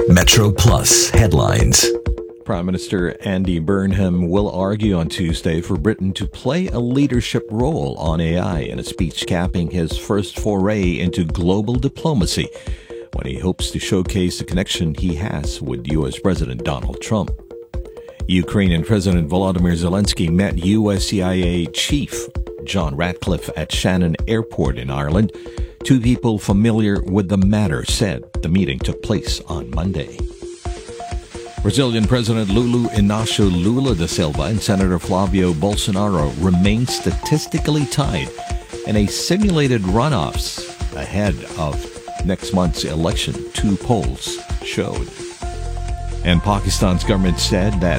Metro Plus headlines. Prime Minister Andy Burnham will argue on Tuesday for Britain to play a leadership role on AI in a speech capping his first foray into global diplomacy, when he hopes to showcase the connection he has with U.S. President Donald Trump. Ukrainian President Volodymyr Zelensky met U.S. CIA Chief John Ratcliffe at Shannon Airport in Ireland. Two people familiar with the matter said the meeting took place on Monday. Brazilian President Lula Inácio Lula da Silva and Senator Flavio Bolsonaro remain statistically tied in a simulated runoffs ahead of next month's election, two polls showed. And Pakistan's government said that